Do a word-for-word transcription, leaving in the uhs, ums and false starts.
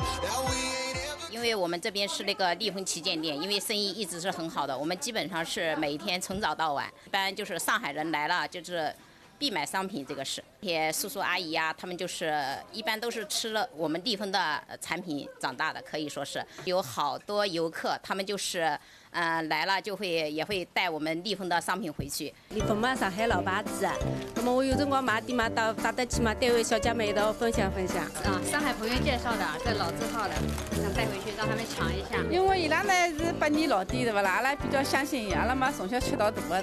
因为我们这边是那个利丰旗舰店，因为生意一直是很好的，我们基本上是每一天从早到晚，一般就是上海人来了就是必买商品，这个是。这些叔叔阿姨呀、啊，他们就是一般都是吃了我们利丰的产品长大的，可以说是有好多游客，他们就是呃来了就会也会带我们利丰的商品回去。 利丰嘛，上海老牌子，那么我有辰光买点嘛，到打得起嘛，单位小姐妹一道分享分享。 啊，上海朋友介绍的，这老字号的，想带回去让他们尝一下。 因为伊拉呢是百年老店，对不啦？阿拉比较相信伊，阿拉嘛从小吃到大的。